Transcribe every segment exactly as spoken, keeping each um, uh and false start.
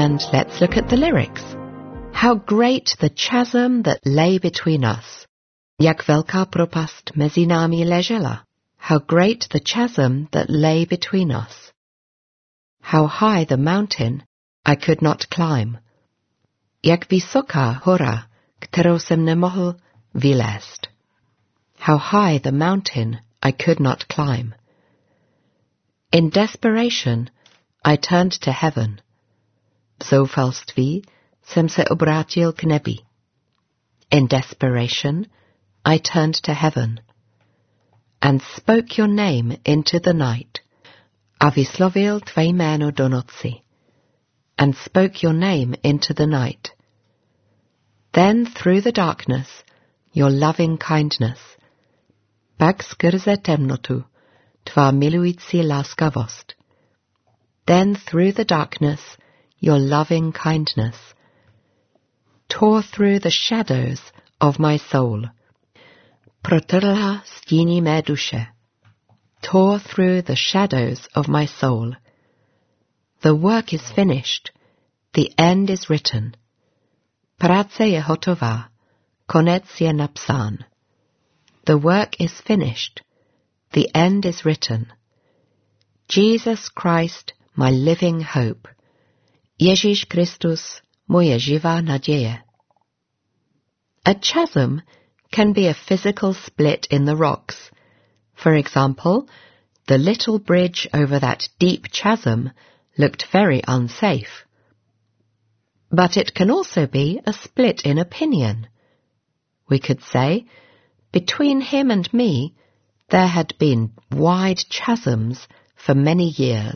And let's look at the lyrics. How great the chasm that lay between us. Jak velká propast mezi námi ležela. How great the chasm that lay between us. How high the mountain I could not climb. Jak vysoká hora, kterou jsem nemohl vylézt. How high the mountain I could not climb. In desperation, I turned to heaven. V zoufalství jsem se obrátil k nebi. In desperation, I turned to heaven and spoke your name into the night. A vyslovil tvé jméno do noci. And spoke your name into the night. Then through the darkness, your loving kindness. Pak skrze temnotu, tvá milující láskavost. Then through the darkness, your loving kindness. Tore through the shadows of my soul. Protrhla stíny mé duše. Tore through the shadows of my soul. The work is finished. The end is written. Práce je hotová. Konec je napsán. The work is finished. The end is written. Jesus Christ, my living hope. Ježíš Kristus, moje živá naděje. A chasm can be a physical split in the rocks. For example, the little bridge over that deep chasm looked very unsafe. But it can also be a split in opinion. We could say, between him and me, there had been wide chasms for many years.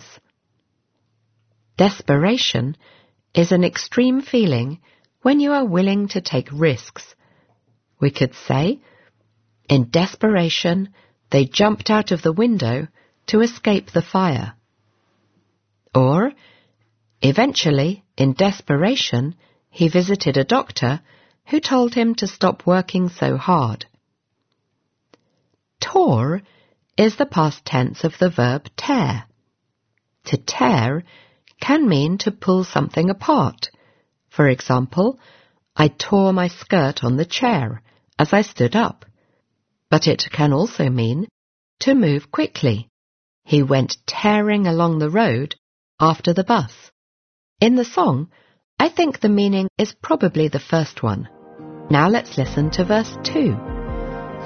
Desperation is an extreme feeling when you are willing to take risks. We could say, in desperation, they jumped out of the window to escape the fire. Or, eventually, in desperation, he visited a doctor who told him to stop working so hard. Tore is the past tense of the verb tear. To tear can mean to pull something apart. For example, I tore my skirt on the chair as I stood up. But it can also mean to move quickly. He went tearing along the road after the bus. In the song, I think the meaning is probably the first one. Now let's listen to verse two.